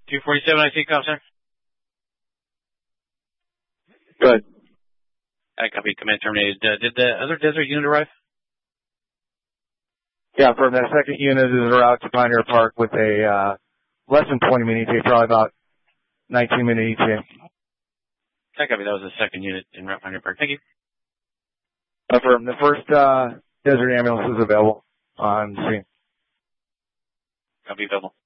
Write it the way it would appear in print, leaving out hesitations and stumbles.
247, I see, Officer. Good. I copy, command terminated. Did the other desert unit arrive? Yeah, from that second unit is out to Pioneer Park with a less than 20 minute ETA, probably about 19 minute ETA. I copy, that was the second unit in Route Pioneer Park. Thank you. From the first desert ambulance is available on scene. Copy, available.